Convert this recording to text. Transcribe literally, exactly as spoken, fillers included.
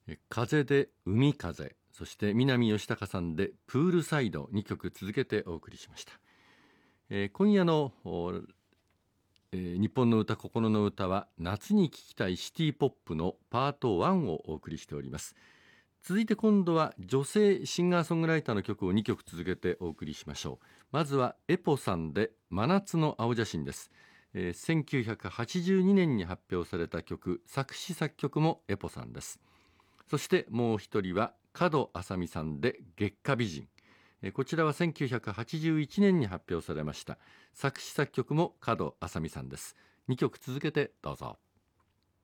え風で海風、そして南吉高さんでプールサイド、にきょく続けてお送りしました。えー今夜の、えー日本の歌心の歌は、夏に聴きたいシティポップのパートワンをお送りしております。続いて今度は女性シンガーソングライターの曲をにきょく続けてお送りしましょう。まずはエポさんで真夏の青写真です。えーせんきゅうひゃくはちじゅうにねんに発表された曲、作詞作曲もエポさんです。そしてもう一人は門あさみさんで月下美人。えーこちらはせんきゅうひゃくはちじゅういちねんに発表されました。作詞作曲も門あさみさんです。にきょく続けてどうぞ。